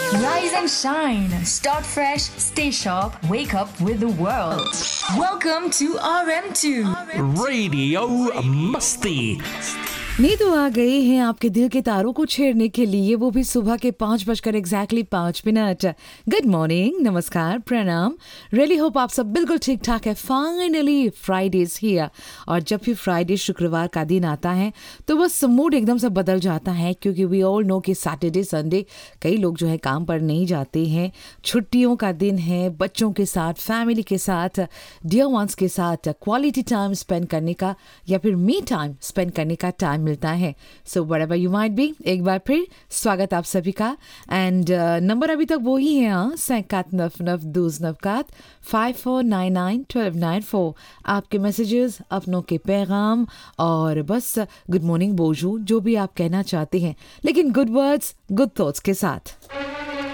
Rise and shine. Start fresh. Stay sharp. Wake up with the world. Welcome to RM2 radio मस्ती। नींद तो आ गई है आपके दिल के तारों को छेड़ने के लिए, वो भी सुबह के 5:05 गुड मॉर्निंग, नमस्कार, प्रणाम। रियली होप आप सब बिल्कुल ठीक ठाक है। Finally Friday is here. और जब भी फ्राइडे शुक्रवार का दिन आता है तो बस मूड एकदम से बदल जाता है, क्योंकि वी ऑल नो कि सैटरडे संडे कई लोग जो है काम पर नहीं जाते हैं। छुट्टियों का दिन है, बच्चों के साथ, फैमिली के साथ, डियर वंस के साथ क्वालिटी टाइम स्पेंड करने का या फिर मी टाइम स्पेंड करने का टाइम मिलता है। So whatever you might be, एक बार फिर स्वागत आप सभी का। एंड नंबर अभी तक वो ही है, 5799 54991294। आपके मैसेजेस, अपनों के पैगाम और बस गुड मॉर्निंग, बोजू, जो भी आप कहना चाहते हैं, लेकिन गुड वर्ड्स, गुड थॉट्स के साथ।